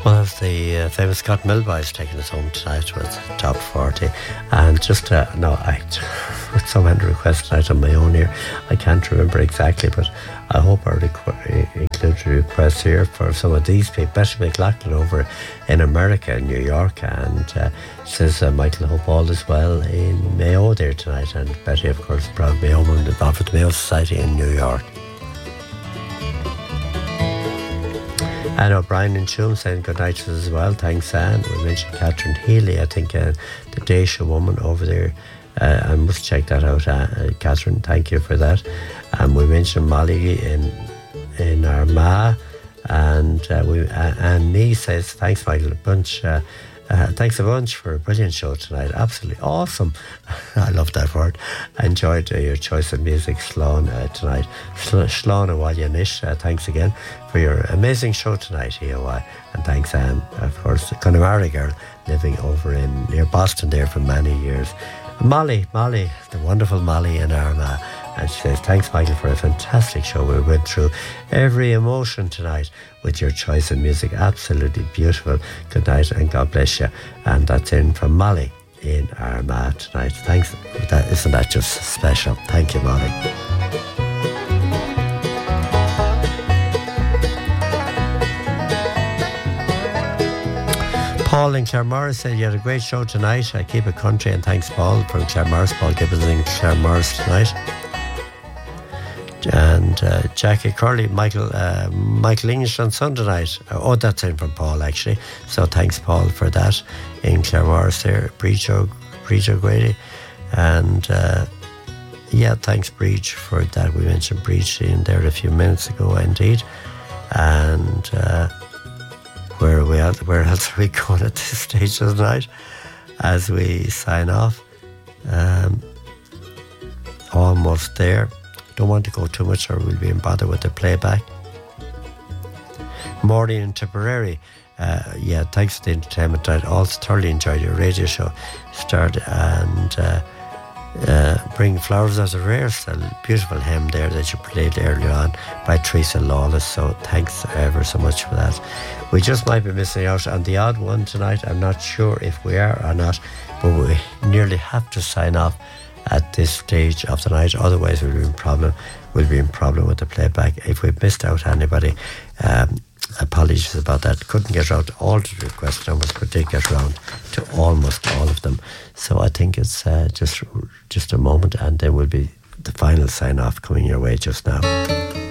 One of the famous Scott Milboys taking us home tonight with Top 40. And just, with so many requests tonight on my own here, I can't remember exactly, but I hope I include requests here for some of these people. Betty McLaughlin over in America, in New York, and says Michael, hope all is well in Mayo there tonight. And Betty, of course, proud Mayo woman involved with the Mayo Society in New York. And O'Brien and Chum saying good night to us as well. Thanks, Anne. We mentioned Catherine Healy, I think, the Daisha woman over there. I must check that out, Catherine. Thank you for that. We mentioned Molly in Armagh, and Anne Nee says thanks, Michael, a bunch. Thanks a bunch for a brilliant show tonight. Absolutely awesome. I love that word. I enjoyed your choice of music, Slán, tonight. Slán Awalianish, thanks again for your amazing show tonight, EOI. And thanks, Anne, of course, the Connemara girl living over near Boston there for many years. Molly, the wonderful Molly in Armagh. And she says, thanks, Michael, for a fantastic show. We went through every emotion tonight with your choice of music. Absolutely beautiful. Good night and God bless you. And that's in from Molly in Armagh tonight. Thanks. Isn't that just special? Thank you, Molly. Paul in Claremorris said you had a great show tonight. I keep it country, and thanks, Paul, from Claremorris. Paul Gibbons in Claremorris tonight. And Jackie Curley, Michael English on Sunday night. Oh, that's in from Paul, actually. So thanks, Paul, for that in Claremorris there. Breach O'Grady. And thanks, Breach, for that. We mentioned Breach in there a few minutes ago, indeed. And where else are we going at this stage of the night as we sign off? Almost there. Don't want to go too much or we'll be in bother with the playback. Maureen in Tipperary, thanks for the entertainment. I also thoroughly enjoyed your radio show. Bring Flowers as a Rare, a beautiful hymn there that you played earlier on by Teresa Lawless. So thanks ever so much for that. We just might be missing out on the odd one tonight. I'm not sure if we are or not, but we nearly have to sign off at this stage of the night. Otherwise we'll be in problem with the playback. If we've missed out anybody, apologies about that. Couldn't get around to all the request numbers, but did get around to almost all of them. So I think it's just a moment, and there will be the final sign off coming your way just now.